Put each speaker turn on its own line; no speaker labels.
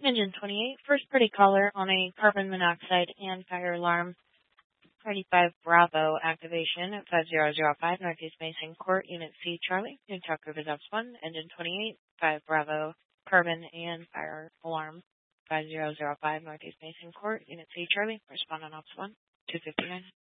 Engine 28, first party caller on a carbon monoxide and fire alarm. 35 Bravo activation at 5005 Northeast Mason Court, Unit C, Charlie. New talk group is Ops 1, Engine 28, 5 Bravo, carbon and fire alarm. 5005 Northeast Mason Court, Unit C, Charlie. Respond on Ops 1, 259.